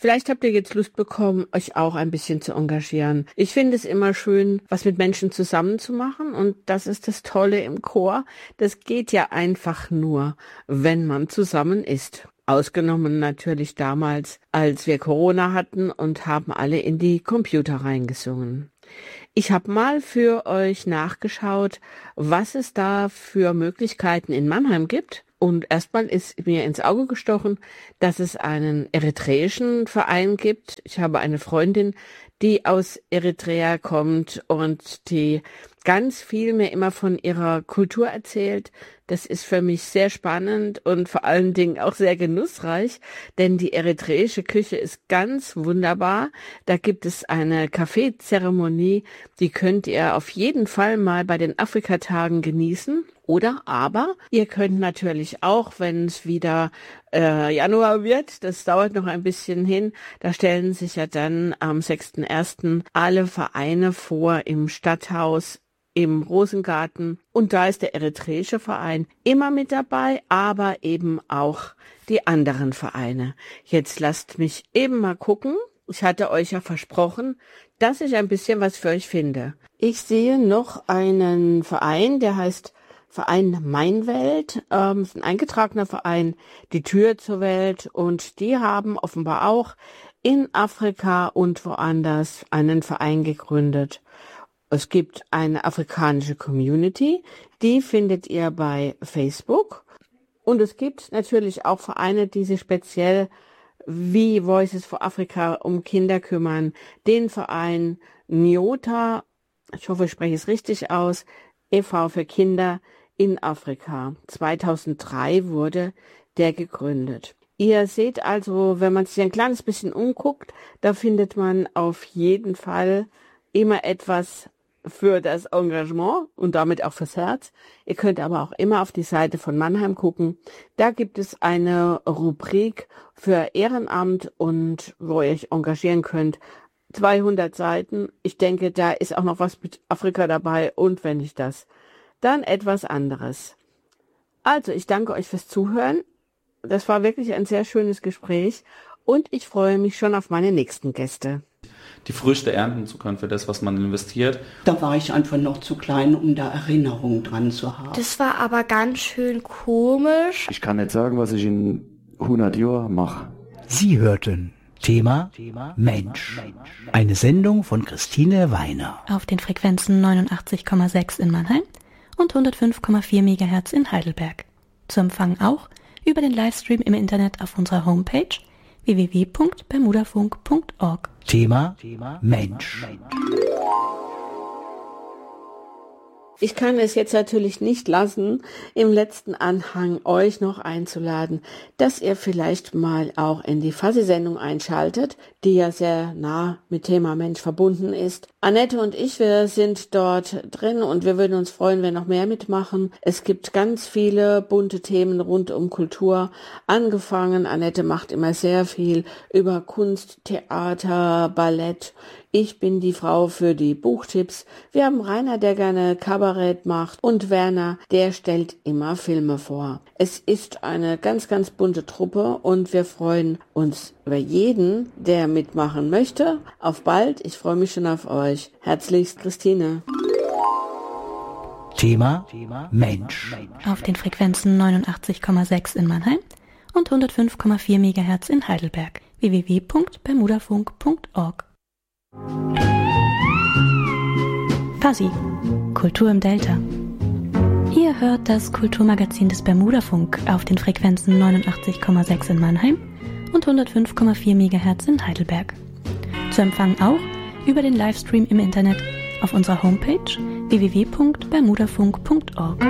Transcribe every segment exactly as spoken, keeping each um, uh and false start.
Vielleicht habt ihr jetzt Lust bekommen, euch auch ein bisschen zu engagieren. Ich finde es immer schön, was mit Menschen zusammen zu machen, und das ist das Tolle im Chor. Das geht ja einfach nur, wenn man zusammen ist. Ausgenommen natürlich damals, als wir Corona hatten und haben alle in die Computer reingesungen. Ich habe mal für euch nachgeschaut, was es da für Möglichkeiten in Mannheim gibt. Und erstmal ist mir ins Auge gestochen, dass es einen eritreischen Verein gibt. Ich habe eine Freundin, die aus Eritrea kommt und die ganz viel mir immer von ihrer Kultur erzählt. Das ist für mich sehr spannend und vor allen Dingen auch sehr genussreich, denn die eritreische Küche ist ganz wunderbar. Da gibt es eine Kaffeezeremonie, die könnt ihr auf jeden Fall mal bei den Afrikatagen genießen. Oder aber ihr könnt natürlich auch, wenn es wieder äh, Januar wird, das dauert noch ein bisschen hin, da stellen sich ja dann am sechsten ersten alle Vereine vor im Stadthaus, im Rosengarten, und da ist der eritreische Verein immer mit dabei, aber eben auch die anderen Vereine. Jetzt lasst mich eben mal gucken. Ich hatte euch ja versprochen, dass ich ein bisschen was für euch finde. Ich sehe noch einen Verein, der heißt Verein Meinwelt, ähm, ist ein eingetragener Verein, die Tür zur Welt, und die haben offenbar auch in Afrika und woanders einen Verein gegründet. Es gibt eine afrikanische Community, die findet ihr bei Facebook, und es gibt natürlich auch Vereine, die sich speziell wie Voices for Africa um Kinder kümmern. Den Verein Nyota, ich hoffe, ich spreche es richtig aus, e V für Kinder in Afrika. zweitausenddrei wurde der gegründet. Ihr seht also, wenn man sich ein kleines bisschen umguckt, da findet man auf jeden Fall immer etwas für das Engagement und damit auch fürs Herz. Ihr könnt aber auch immer auf die Seite von Mannheim gucken. Da gibt es eine Rubrik für Ehrenamt und wo ihr euch engagieren könnt. zweihundert Seiten. Ich denke, da ist auch noch was mit Afrika dabei, und wenn nicht das, dann etwas anderes. Also, ich danke euch fürs Zuhören. Das war wirklich ein sehr schönes Gespräch, und ich freue mich schon auf meine nächsten Gäste. Die Früchte ernten zu können für das, was man investiert. Da war ich einfach noch zu klein, um da Erinnerungen dran zu haben. Das war aber ganz schön komisch. Ich kann nicht sagen, was ich in hundert Jahren mache. Sie hörten Thema, Thema Mensch. Eine Sendung von Christine Weiner. Auf den Frequenzen neunundachtzig Komma sechs in Mannheim und hundertfünf Komma vier Megahertz in Heidelberg. Zu empfangen auch über den Livestream im Internet auf unserer Homepage w w w punkt bermudafunk punkt org. Thema, Thema Mensch. Ich kann es jetzt natürlich nicht lassen, im letzten Anhang euch noch einzuladen, dass ihr vielleicht mal auch in die Fuzzy-Sendung einschaltet, die ja sehr nah mit Thema Mensch verbunden ist. Annette und ich, wir sind dort drin, und wir würden uns freuen, wenn noch mehr mitmachen. Es gibt ganz viele bunte Themen rund um Kultur. Angefangen, Annette macht immer sehr viel über Kunst, Theater, Ballett. Ich bin die Frau für die Buchtipps. Wir haben Rainer, der gerne Kabarett macht, und Werner, der stellt immer Filme vor. Es ist eine ganz, ganz bunte Truppe, und wir freuen uns über jeden, der mitmachen möchte. Auf bald, ich freue mich schon auf euch. Herzlichst, Christine. Thema, Thema Mensch. Auf den Frequenzen neunundachtzig Komma sechs in Mannheim und hundertfünf Komma vier Megahertz in Heidelberg. w w w punkt bermudafunk punkt org. Fuzzy, Kultur im Delta. Ihr hört das Kulturmagazin des Bermudafunk auf den Frequenzen neunundachtzig Komma sechs in Mannheim und hundertfünf Komma vier Megahertz in Heidelberg. Zu empfangen auch über den Livestream im Internet auf unserer Homepage w w w punkt bermudafunk punkt org.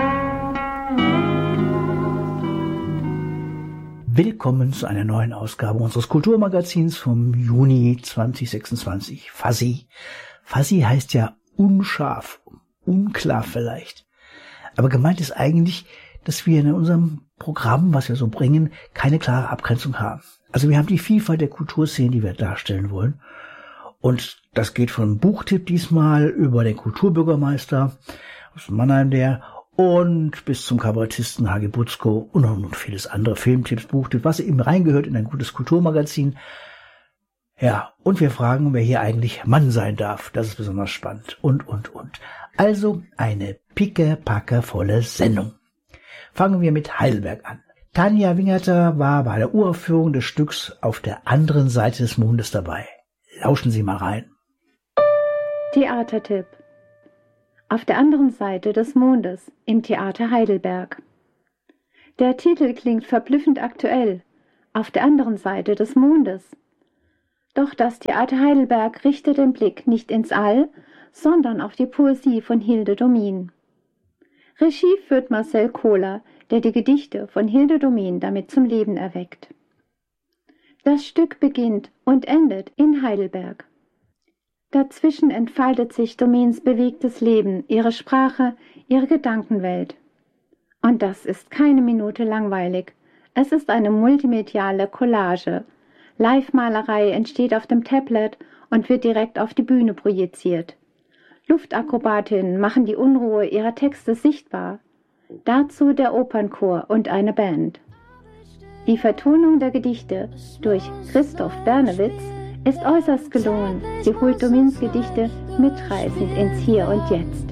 Willkommen zu einer neuen Ausgabe unseres Kulturmagazins vom Juni zweitausendsechsundzwanzig. Fuzzy. Fuzzy heißt ja unscharf, unklar vielleicht. Aber gemeint ist eigentlich, dass wir in unserem Programm, was wir so bringen, keine klare Abgrenzung haben. Also wir haben die Vielfalt der Kulturszenen, die wir darstellen wollen. Und das geht von Buchtipp diesmal über den Kulturbürgermeister aus Mannheim, der und bis zum Kabarettisten Hagi Butzko und noch vieles andere, Filmtipps, Buchtipps, was eben reingehört in ein gutes Kulturmagazin. Ja, und wir fragen, wer hier eigentlich Mann sein darf. Das ist besonders spannend. Und, und, und. Also eine pickepackevolle Sendung. Fangen wir mit Heidelberg an. Tanja Wingerter war bei der Uraufführung des Stücks Auf der anderen Seite des Mondes dabei. Lauschen Sie mal rein. Theatertipp. Auf der anderen Seite des Mondes im Theater Heidelberg. Der Titel klingt verblüffend aktuell. Auf der anderen Seite des Mondes. Doch das Theater Heidelberg richtet den Blick nicht ins All, sondern auf die Poesie von Hilde Domin. Regie führt Marcel Kohler, der die Gedichte von Hilde Domin damit zum Leben erweckt. Das Stück beginnt und endet in Heidelberg. Dazwischen entfaltet sich Domins bewegtes Leben, ihre Sprache, ihre Gedankenwelt. Und das ist keine Minute langweilig. Es ist eine multimediale Collage. Live-Malerei entsteht auf dem Tablet und wird direkt auf die Bühne projiziert. Luftakrobatinnen machen die Unruhe ihrer Texte sichtbar. Dazu der Opernchor und eine Band. Die Vertonung der Gedichte durch Christoph Bernewitz ist äußerst gelungen. Sie holt Domins Gedichte mitreißend ins Hier und Jetzt.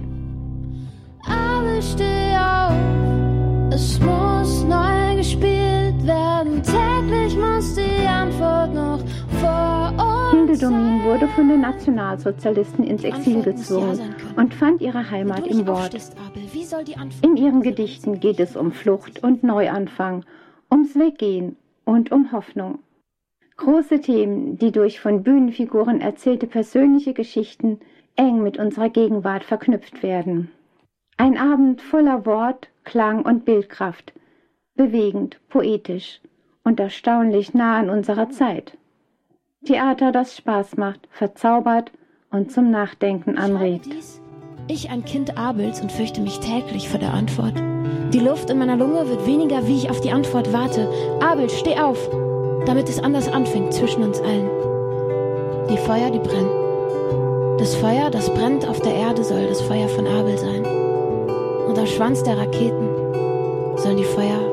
Aber steh auf, es muss neu gespielt werden. Täglich muss die Antwort noch vor uns. Hilde Domin wurde von den Nationalsozialisten ins Exil gezwungen und fand ihre Heimat im Wort. In ihren Gedichten geht es um Flucht und Neuanfang, ums Weggehen und um Hoffnung. Große Themen, die durch von Bühnenfiguren erzählte persönliche Geschichten eng mit unserer Gegenwart verknüpft werden. Ein Abend voller Wort, Klang und Bildkraft, bewegend, poetisch und erstaunlich nah an unserer Zeit. Theater, das Spaß macht, verzaubert und zum Nachdenken anregt. Ich, ein Kind Abels, und fürchte mich täglich vor der Antwort. Die Luft in meiner Lunge wird weniger, wie ich auf die Antwort warte. Abel, steh auf, damit es anders anfängt zwischen uns allen. Die Feuer, die brennen. Das Feuer, das brennt auf der Erde, soll das Feuer von Abel sein. Und am Schwanz der Raketen sollen die Feuer